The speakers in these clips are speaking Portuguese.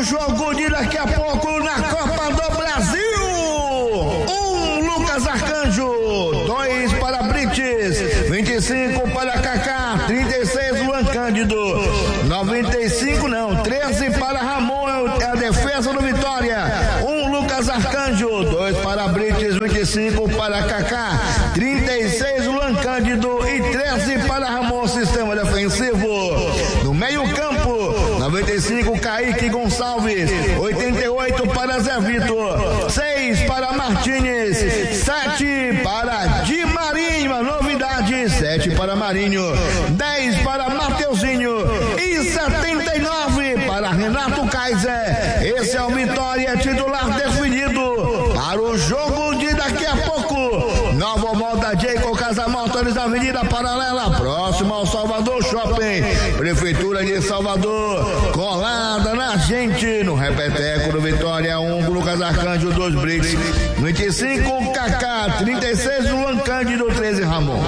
jogo de daqui a pouco na Copa do Brasil. 1 Lucas Arcanjo, 2 para Brites, 25 para Kaká, 36 Luan Cândido, 95 não, 13 para Ramon, é a defesa do Vitória. 1 Lucas Arcanjo, 2 para Brites, 25 para Kaká, 36 Luan Cândido e 13 para Ramon, sistema defensivo. No meio-campo, 95 Kaique Gonçalves, 88 para Zé Vitor, 6 para Martínez, 7 para Di Marinho, a novidade, 7 para Marinho, 10 para Mateuzinho e 79 para Renato Kaiser. Esse é o Vitória titular definido para o jogo de daqui a pouco. Nova Moda Jacob Casa Motores, Avenida Paralela, próximo ao Salvador Shopping. Prefeitura de Salvador, colada na gente, no repeteco do Vitória. 1 Lucas Arcanjo, 2 Brits, 25 Kaká, 36 Luan Cândido, 13 Ramon,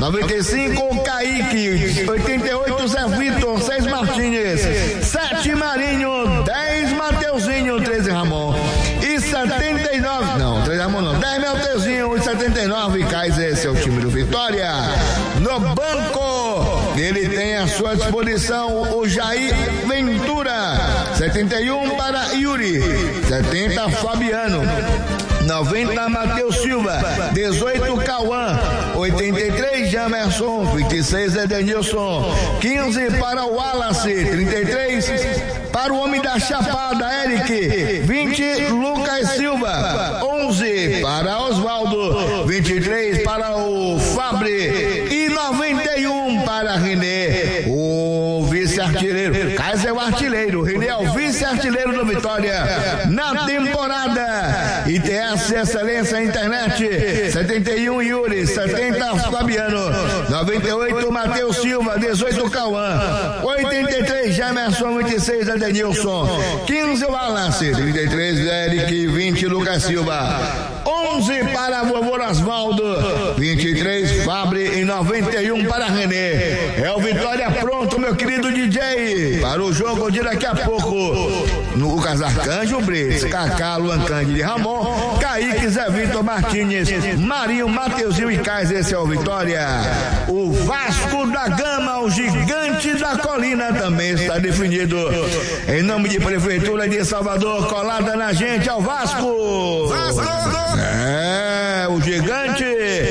95 Kaique, 88 Zé Vitor, 6 Martínez, 7 Marinho, 10 Mateuzinho, 13 Ramon e 79, não, 13 Ramon não, 10 Mateuzinho e 79 Kaiser. Esse é o time do Vitória. No banco, ele tem à sua disposição o Jair Ventura, 71 para Yuri, 70 Fabiano, 90 Matheus Silva, 18 Cauã, 83 Jamerson, 26 Edenilson, 15 para o Wallace, 33 para o homem da Chapada, Eric, 20 Lucas Silva, 11 para Osvaldo, 23 para o Fabre e 91 para René, o vice-artilheiro. Kaiser é o artilheiro, René é o vice-artilheiro do Vitória na temporada. ITS Excelência Internet, 71 Yuri, 70 Fabiano, 98 Matheus Silva, 18 Cauã, 83 Jamerson, 26 Edenilson, 15 Wallace, 33 Eric, 20 Lucas Silva, 11 para vovô Osvaldo, 23 Fabre e 91 para René. É o Vitória pronto, meu querido DJ, para o jogo de daqui a pouco. No Lucas Arcanjo, Brits, Kaká, Luan Cândido e Ramon, Kaique, Zé Vitor, Martínez, Marinho, Mateuzinho e Kaiser. Esse é o Vitória. O Vasco da Gama, o gigante da colina, também está definido. Em nome de Prefeitura de Salvador, colada na gente, ao Vasco. É, o gigante.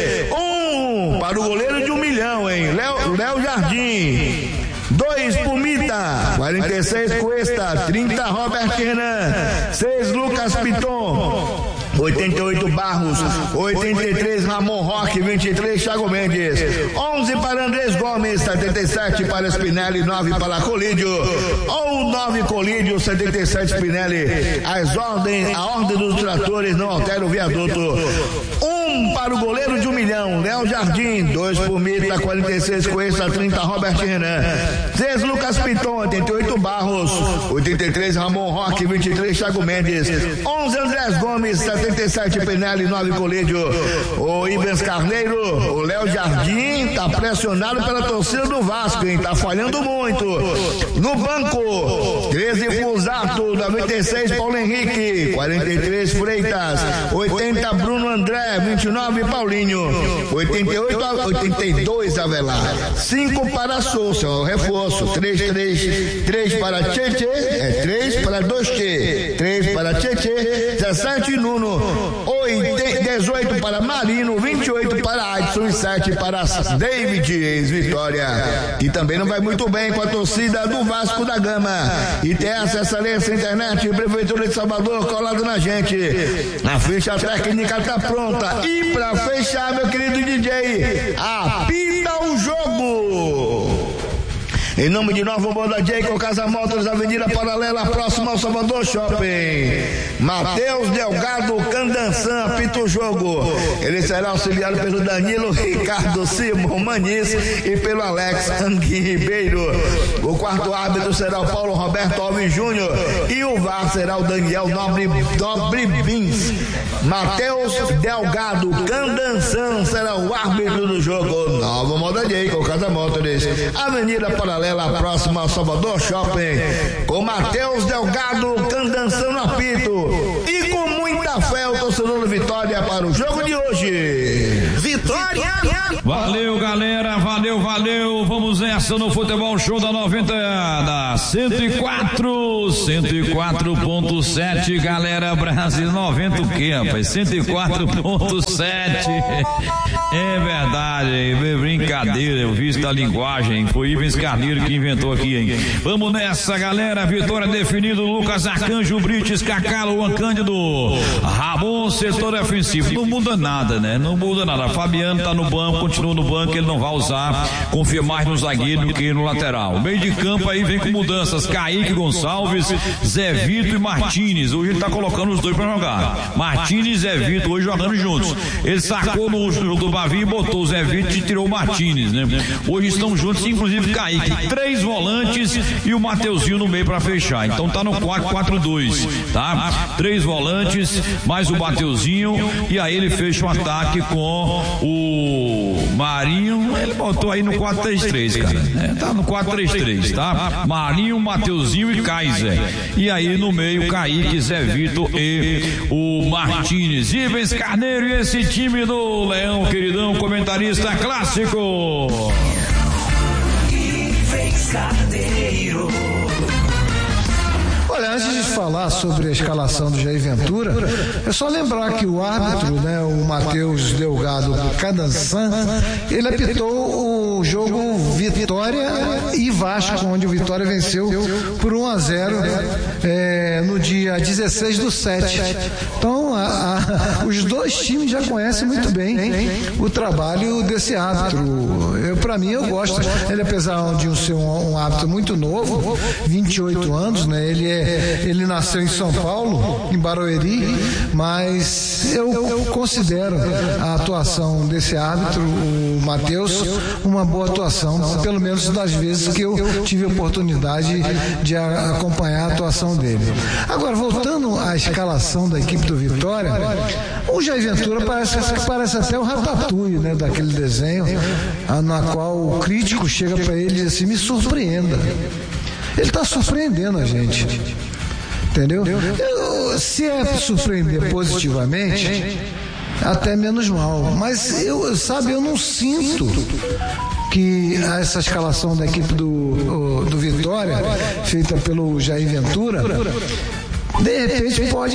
1 para o goleiro de 1 milhão, hein? Léo Jardim. 2 Pumita, 46 Cuesta, 30 Robert Renan, 6 Lucas Piton, 88 Barros, 83 Ramon Roque, 23 Thiago Mendes, 11 para Andrés Gomes, 77 para Spinelli, 9 para Colídio, ou 9 Colídio, 77 Spinelli. A ordem dos tratores não altera o viaduto. 1 para o goleiro de 1 milhão, Léo Jardim, 2 Pumita, 46 Cuesta, 30 Robert Renan, 6 Lucas Piton, 88 Barros, 83 Ramon Roque, 23 Thiago Mendes, 11 Andrés Gomes, 77 Pinelli, 9 Colídio. O Ivens Carneiro, o Léo Jardim tá pressionado pela torcida do Vasco, hein? Tá falhando muito. No banco, 13 Fusato, 96 Paulo Henrique, 43 Freitas, 80 Bruno André, 29 Paulinho, 88 a 82 Avelar, 5 para Souza, o reforço, 3 para Tchê, 3 para 2 Tchê, 3 para Tchê, 17 Nuno, 18 para Marino, 28 para Adson e 7 para David, ex-Vitória, que também não vai muito bem com a torcida do Vasco da Gama. E tem essa Excelência Internet, Prefeitura de Salvador, colado na gente. A ficha técnica tá pronta. E pra fechar, meu querido DJ, apita o jogo. Em nome de Nova Moda Jacob Casa Motors, Avenida Paralela, próximo ao Salvador Shopping. Matheus Delgado Candançã apita o jogo. Ele será auxiliado pelo Danilo Ricardo Simon Maniz e pelo Alex Anguin Ribeiro. O quarto árbitro será o Paulo Roberto Alves Júnior e o VAR será o Daniel Nobre Bins. Matheus Delgado Candançã será o árbitro do jogo. Nova Moda Jacob Casa Motors, Avenida Paralela, paralela próxima ao Salvador Shopping, com Matheus Delgado dançando apito e com muita fé o torcedor do Vitória para o jogo de hoje. Vitória! Valeu, galera, valeu, vamos nessa no Futebol Show da 90, da 104.7, galera, Brasil, 90 o quê, rapaz? 104.7, é verdade, brincadeira, eu vi esta linguagem, foi Ivens Carneiro que inventou aqui, hein? Vamos nessa, galera, Vitória definido, Lucas Arcanjo, Brites, Kaká, Luan Cândido, Ramon, setor ofensivo, não muda nada, né? Não muda nada, Fabiano tá no banco, continua no banco, ele não vai usar, confia mais no zagueiro do que no lateral. O meio de campo aí vem com mudanças, Kaique Gonçalves, Zé Vitor e Martínez, hoje ele tá colocando os dois pra jogar, Martínez e Zé Vitor hoje jogando juntos, ele sacou no jogo do Bavi e botou o Zé Vitor e tirou o Martínez, né? Hoje estão juntos, inclusive Kaique, 3 volantes e o Mateuzinho no meio pra fechar, então tá no 4-4-2, tá? 3 volantes, mais o Mateuzinho, e aí ele fecha o ataque com o Marinho, ele botou aí no 4-3-3, cara, né? Tá no 4-3-3, tá? Marinho, Mateuzinho e Kaiser, e aí no meio Kaique, Zé Vitor e o Martínez. Ivens Carneiro e esse time do Leão, queridão, comentarista clássico. Ivens Carneiro. Olha, antes de falar sobre a escalação do Jair Ventura, é só lembrar que o árbitro, né, o Matheus Delgado Cadançan, ele apitou o jogo Vitória e Vasco, onde o Vitória venceu por 1-0 no dia 16/7. Então, os dois times já conhecem muito bem o trabalho desse árbitro. Para mim, eu gosto. Ele, apesar de ser um árbitro muito novo, 28 anos, né, ele nasceu em São Paulo, em Barueri, mas eu considero a atuação desse árbitro, o Matheus, uma boa atuação, pelo menos das vezes que eu tive a oportunidade de acompanhar a atuação dele. Agora, voltando à escalação da equipe do Vitória, o Jair Ventura parece até o Ratatouille, né, daquele desenho, na qual o crítico chega para ele e diz assim: me surpreenda. Ele está surpreendendo a gente, entendeu? Se é surpreender positivamente, até menos mal, mas eu não sinto que essa escalação da equipe do Vitória, feita pelo Jair Ventura, de repente pode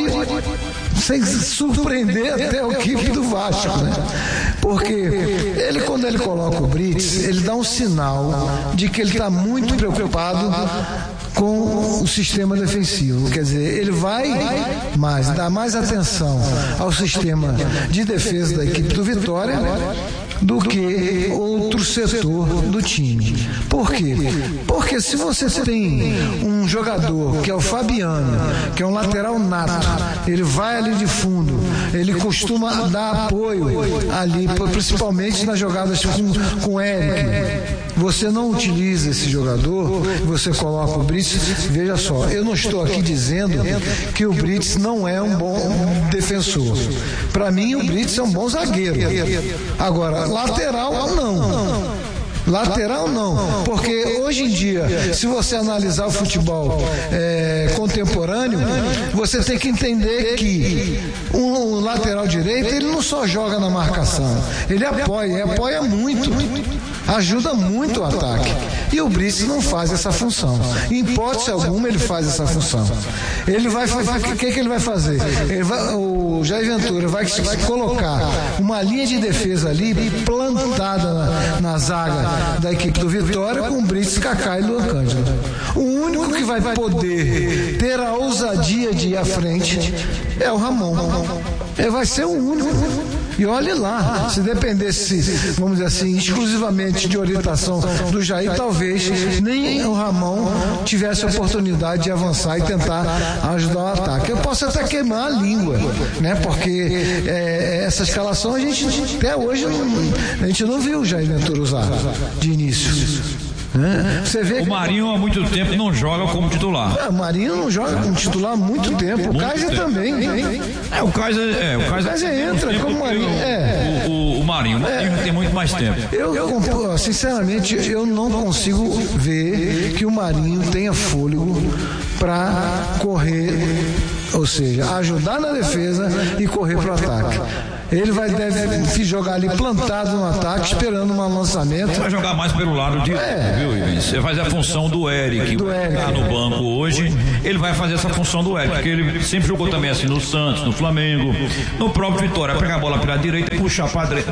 surpreender até a equipe do Vasco, né? Porque quando ele coloca o Brits, ele dá um sinal de que ele está muito preocupado com o sistema defensivo. Quer dizer, ele vai dar mais atenção ao sistema de defesa da equipe do Vitória do que outro setor do time. Por quê? Porque se você tem um jogador que é o Fabiano, que é um lateral nato, ele vai ali de fundo, ele costuma dar apoio ali, principalmente nas jogadas com o Eric. Você não utiliza esse jogador, você coloca o Brits. Veja só, eu não estou aqui dizendo que o Brits não é um bom defensor. Para mim, o Brits é um bom zagueiro. Agora, lateral não, porque hoje em dia, se você analisar o futebol contemporâneo, você tem que entender que um lateral direito, ele não só joga na marcação, ele apoia muito, ajuda muito o ataque, e o Brits não faz essa função. Em hipótese alguma ele faz essa função. Ele vai fazer, o que ele vai fazer? O Jair Ventura vai colocar uma linha de defesa ali plantada na zaga da equipe do Vitória, com Brits, Kaká e Luan Cândido. O único que vai poder ter a ousadia de ir à frente é o Ramon. Ele vai ser o único. E olhe lá, se dependesse, vamos dizer assim, exclusivamente de orientação do Jair, talvez nem o Ramon tivesse a oportunidade de avançar e tentar ajudar o ataque. Eu posso até queimar a língua, né? Porque essa escalação até hoje a gente não viu o Jair Ventura usar de início. Né? Você vê o Marinho há muito tempo não joga como titular. O Marinho não joga como titular há muito tempo. O Kaiser também. O Kaiser entra como Marinho. O Marinho tem muito mais tempo. Eu, sinceramente, eu não consigo ver que o Marinho tenha fôlego para correr, ou seja, ajudar na defesa e correr para o ataque. Ele deve jogar ali plantado no ataque, esperando um lançamento. Ele vai jogar mais pelo lado direito, viu, Ivens? Você faz a função do Eric, que está no banco hoje. Ele vai fazer essa função do Eric, porque ele sempre jogou também assim no Santos, no Flamengo, no próprio Vitória. Pegar a bola pela direita e puxar para dentro.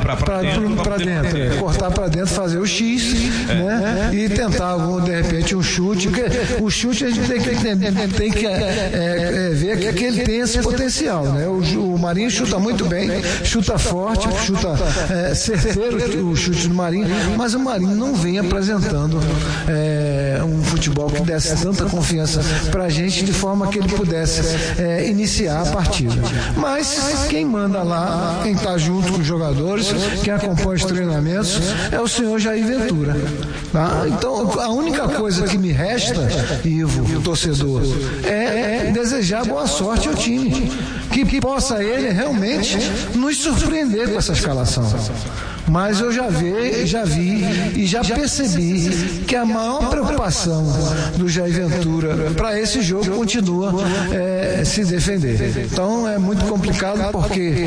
Cortar para dentro, fazer o X, né? E tentar, de repente, um chute. O chute a gente tem que ver que ele tem esse potencial, né? O Marinho chuta muito bem, chuta forte, chuta certeiro o chute do Marinho, mas o Marinho não vem apresentando um futebol que desse tanta confiança pra gente, de forma que ele pudesse iniciar a partida. Mas quem manda lá, quem tá junto com os jogadores, quem acompanha os treinamentos, é o senhor Jair Ventura. Tá? Então, a única coisa que me resta, Ivo, torcedor, é desejar boa sorte ao time, que possa ele realmente nos surpreender com essa escalação. Mas eu já vi e já percebi que a maior preocupação do Jair Ventura para esse jogo continua se defender. Então é muito complicado, porque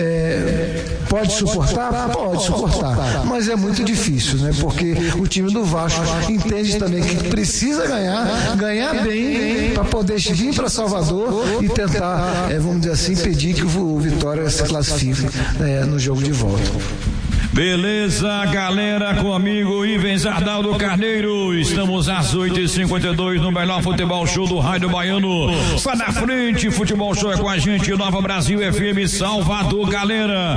pode suportar, mas é muito difícil, né? Porque o time do Vasco entende também que precisa ganhar bem para poder vir para Salvador e tentar, vamos dizer assim, impedir que o Vitória se classifique no jogo de volta. Beleza, galera, com o amigo Ivens Arnaldo Carneiro. Estamos às 8h52 no melhor futebol show do Rádio Baiano. Sai na frente, futebol show é com a gente, Nova Brasil FM Salvador, galera.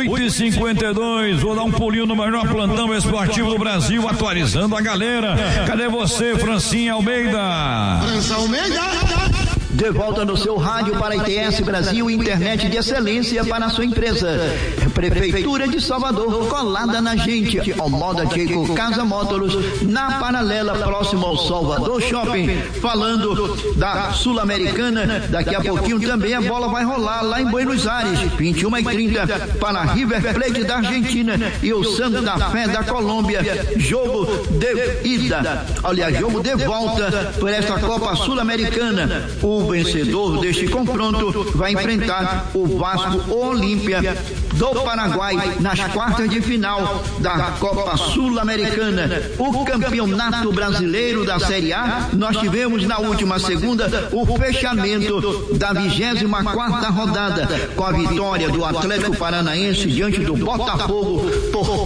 8h52, vou dar um pulinho no melhor plantão esportivo do Brasil, atualizando a galera. Cadê você, Francinha Almeida? França Almeida! De volta no seu rádio para ITS Brasil, internet de excelência para a sua empresa. Prefeitura de Salvador, colada na gente. Moda Diego Casa Módulos, na paralela, próximo ao Salvador Shopping. Falando da Sul-Americana, daqui a pouquinho também a bola vai rolar lá em Buenos Aires, 21h30, para River Plate da Argentina e o Santa Fé da Colômbia. Jogo de ida, aliás, jogo de volta por esta Copa Sul-Americana. O vencedor deste confronto vai enfrentar o Vasco Olímpia do Paraguai nas quartas de final da Copa Sul-Americana. O campeonato brasileiro da Série A, nós tivemos na última segunda o fechamento da 24ª rodada, com a vitória do Atlético Paranaense diante do Botafogo por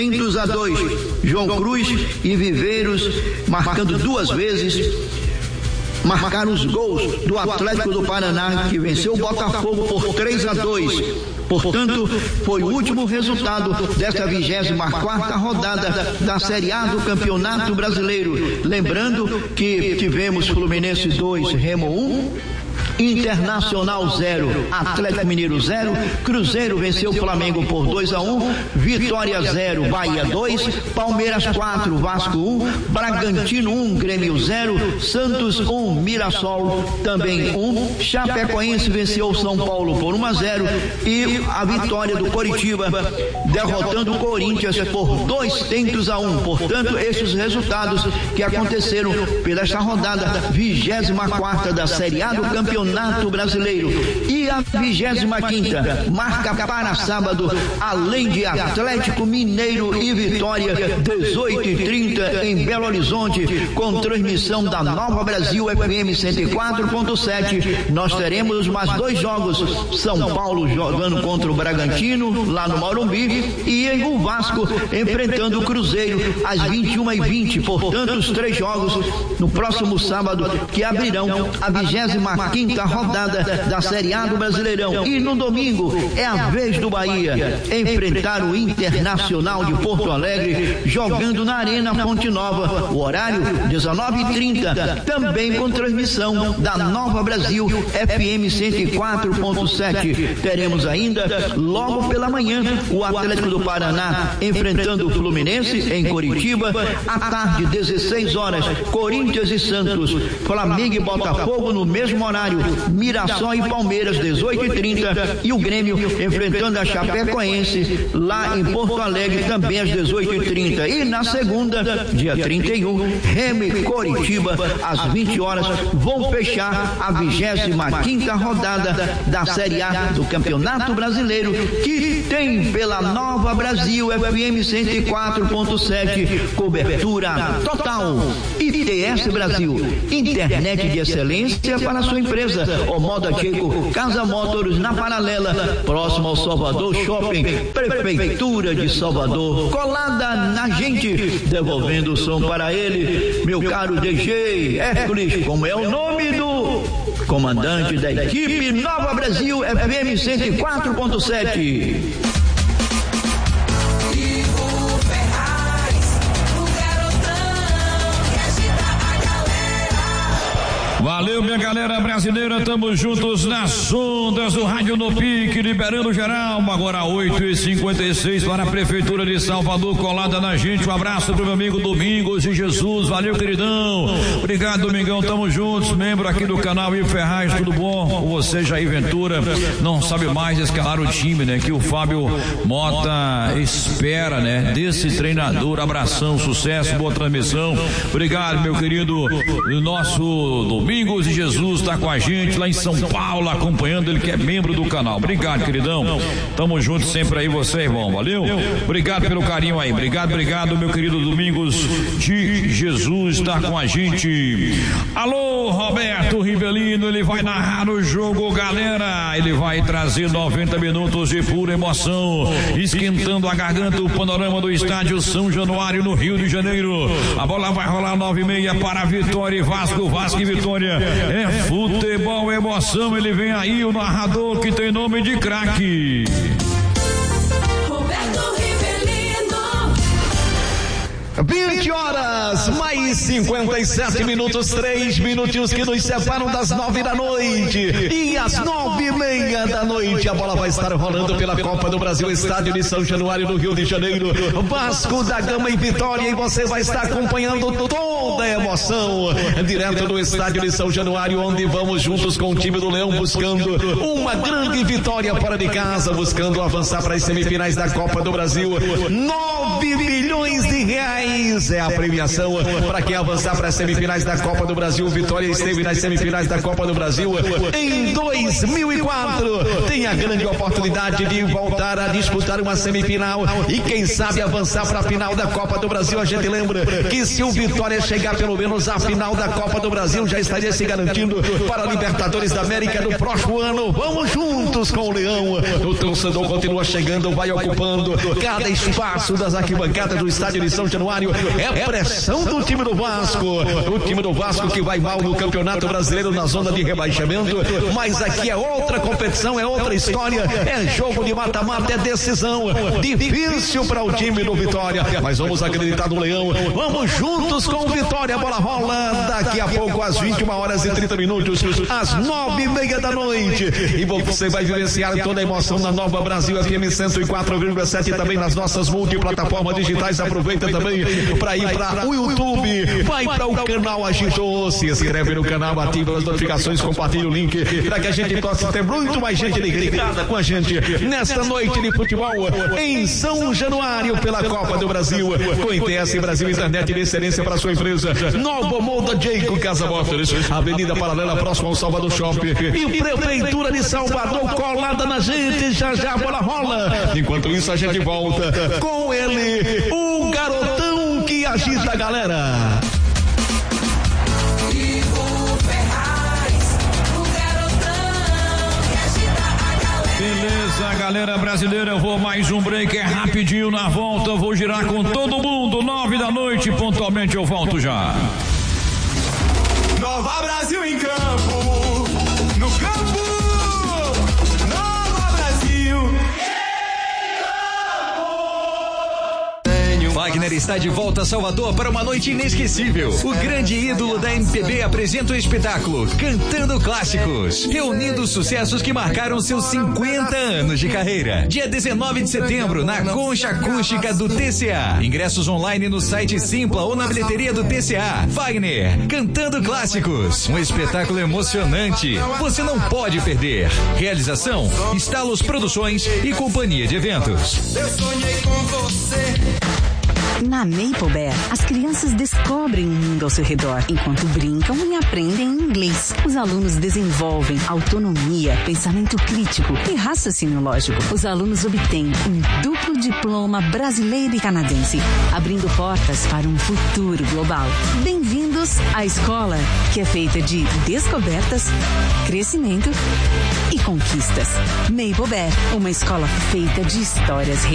3-2. João Cruz e Viveiros marcando 2 vezes. Marcaram os gols do Atlético do Paraná, que venceu o Botafogo por 3-2. Portanto, foi o último resultado desta 24ª rodada da Série A do Campeonato Brasileiro. Lembrando que tivemos Fluminense 2, Remo 1, Internacional 0, Atlético Mineiro 0, Cruzeiro venceu o Flamengo por 2-1, Vitória 0, Bahia 2, Palmeiras 4, Vasco 1, Bragantino 1, Grêmio 0, Santos 1, Mirassol também 1, Chapecoense venceu o São Paulo por 1-0 e a vitória do Coritiba derrotando o Corinthians por 2-1. Portanto, esses resultados que aconteceram pela esta rodada 24ª da Série A do Campeonato Brasileiro. E a 25ª marca para sábado, além de Atlético Mineiro e Vitória, 18h30 em Belo Horizonte, com transmissão da Nova Brasil FM 104.7. Nós teremos mais 2 jogos: São Paulo jogando contra o Bragantino lá no Morumbi e o Vasco enfrentando o Cruzeiro às 21h20. Portanto, os 3 jogos no próximo sábado que abrirão a 25ª quinta rodada da Série A do Brasileirão. E no domingo é a vez do Bahia enfrentar o Internacional de Porto Alegre, jogando na Arena Fonte Nova. O horário 19h30, também com transmissão da Nova Brasil FM 104.7. Teremos ainda logo pela manhã o Atlético do Paraná enfrentando o Fluminense em Coritiba. À tarde, 16 horas, Corinthians e Santos, Flamengo e Botafogo no mesmo horário, Mirassol e Palmeiras 18h30 e o Grêmio enfrentando a Chapecoense lá em Porto Alegre também às 18h30. E na segunda, dia 31, Remo e Coritiba às 20 horas vão fechar a 25ª rodada da Série A do Campeonato Brasileiro, que tem pela Nova Brasil FM 104.7 cobertura total. ITS Brasil, internet de excelência para sua empresa. Omoda Checo, Casa Motors na Paralela, próximo ao Salvador Shopping. Prefeitura de Salvador, colada na gente, devolvendo o som para ele, meu caro DJ Hércules, como é o nome do comandante da equipe Nova Brasil FM 104.7. Valeu, minha galera brasileira, tamo juntos nas ondas do Rádio no Pique, liberando geral, agora 8h56 para a Prefeitura de Salvador, colada na gente. Um abraço pro meu amigo Domingos de Jesus, valeu, queridão, obrigado, Domingão, tamo juntos, membro aqui do canal Ivo Ferraz, tudo bom? Você, Jair Ventura, não sabe mais escalar o time, né, que o Fábio Mota espera, né, desse treinador. Abração, sucesso, boa transmissão, obrigado, meu querido, nosso Domingos de Jesus está com a gente lá em São Paulo, acompanhando, ele que é membro do canal. Obrigado, queridão. Tamo junto sempre aí, você, irmão. Valeu? Obrigado pelo carinho aí. Obrigado, meu querido Domingos de Jesus está com a gente. Alô, Roberto Rivelino, ele vai narrar o jogo, galera. Ele vai trazer 90 minutos de pura emoção, esquentando a garganta, o panorama do estádio São Januário, no Rio de Janeiro. A bola vai rolar 9h30 para a Vitória e Vasco e Vitória. É futebol, emoção. Ele vem aí, o narrador que tem nome de craque. Roberto Rivelino. 20 horas, mais 57 minutos, 3 minutinhos que nos separam das 9 da noite. E às 9h30 da noite, a bola vai estar rolando pela Copa do Brasil, estádio de São Januário, no Rio de Janeiro. Vasco da Gama e Vitória, e você vai estar acompanhando toda a emoção, direto do estádio de São Januário, onde vamos juntos com o time do Leão, buscando uma grande vitória fora de casa, buscando avançar para as semifinais da Copa do Brasil. 9 milhões de reais é a premiação para quem avançar para as semifinais da Copa do Brasil. Vitória esteve nas semifinais da Copa do Brasil em 2004. Tem a grande oportunidade de voltar a disputar uma semifinal e quem sabe avançar para a final da Copa do Brasil. A gente lembra que se o Vitória chegar pelo menos à final da Copa do Brasil, já estaria se garantindo para a Libertadores da América do próximo ano. Vamos juntos com o Leão. O torcedor continua chegando, vai ocupando cada espaço das arquibancadas do estádio de São Januário. É pressão do time do Vasco. O time do Vasco que vai mal no Campeonato Brasileiro, na zona de rebaixamento, mas aqui é outra competição, é outra história, é jogo de mata-mata, é decisão difícil para o time do Vitória, mas vamos acreditar no Leão. Vamos juntos com o Vitória. A bola rola daqui a pouco às 21h30, às 9h30 da noite, e você vai vivenciar toda a emoção na Nova Brasil FM 104,7, também nas nossas multiplataformas digitais. Aproveita também para ir para o YouTube, vai para o canal Agitou, se inscreve no canal, ativa as notificações, compartilha o link para que a gente possa ter muito mais gente ligada com a gente nesta noite de futebol em São Januário pela Copa do Brasil, com ITS Brasil, internet de excelência para sua empresa. Nova Moda Jacob, Casa Motors, Avenida Paralela, próximo ao Salvador Shopping, e Prefeitura de Salvador, colada na gente. Já a bola rola. Enquanto isso, a gente volta com ele, o garotão que agita a galera. Beleza, galera brasileira, eu vou mais um break, é rapidinho. Na volta eu vou girar com todo mundo, 9 da noite, pontualmente eu volto já. Nova Brasil em campo, no Bear está de volta a Salvador para uma noite inesquecível. O grande ídolo da MPB apresenta o espetáculo Cantando Clássicos, reunindo os sucessos que marcaram seus 50 anos de carreira. Dia 19 de setembro, na Concha Acústica do TCA. Ingressos online no site Simpla ou na bilheteria do TCA. Wagner, Cantando Clássicos, um espetáculo emocionante. Você não pode perder. Realização, Estalos Produções e Companhia de Eventos. Eu sonhei com você. Na Maple Bear, as crianças descobrem o mundo ao seu redor, enquanto brincam e aprendem inglês. Os alunos desenvolvem autonomia, pensamento crítico e raciocínio lógico. Os alunos obtêm um duplo diploma brasileiro e canadense, abrindo portas para um futuro global. Bem-vindos à escola, que é feita de descobertas, crescimento e conquistas. Maple Bear, uma escola feita de histórias reais.